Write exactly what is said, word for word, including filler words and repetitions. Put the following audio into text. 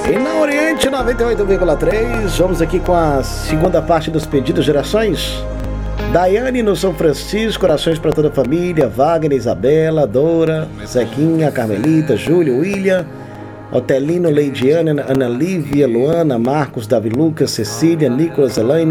E na Oriente noventa e oito vírgula três, vamos aqui com a segunda parte dos pedidos gerações. Daiane no São Francisco, corações para toda a família, Wagner, Isabela, Dora, Zequinha, Carmelita, Júlio, William, Otelino, Leidiana, Ana Lívia, Luana, Marcos, Davi Lucas, Cecília, Nicolas, Elaine,